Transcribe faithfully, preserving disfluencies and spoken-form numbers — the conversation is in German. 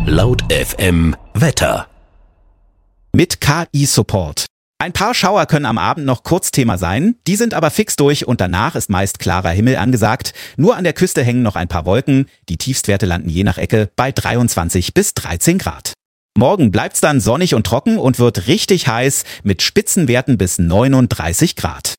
Laut F M Wetter. Mit K I-Support. Ein paar Schauer können am Abend noch kurz Thema sein, die sind aber fix durch und danach ist meist klarer Himmel angesagt. Nur an der Küste hängen noch ein paar Wolken, die Tiefstwerte landen je nach Ecke bei dreiundzwanzig bis dreizehn Grad. Morgen bleibt's dann sonnig und trocken und wird richtig heiß mit Spitzenwerten bis neununddreißig Grad.